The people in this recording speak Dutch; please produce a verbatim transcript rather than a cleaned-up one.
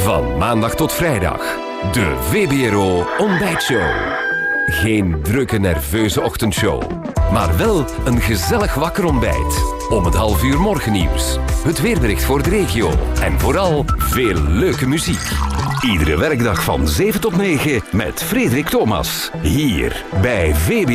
Van maandag tot vrijdag. De V B R O Ontbijtshow. Geen drukke, nerveuze ochtendshow. Maar wel een gezellig wakker ontbijt. Om het half uur morgennieuws. Het weerbericht voor de regio. En vooral veel leuke muziek. Iedere werkdag van zeven tot negen met Frederik Thomas. Hier bij V B R O.